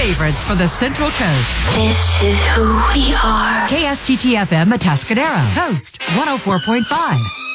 favorites for the Central Coast. This is who we are. KSTT-FM Atascadero, Coast 104.5.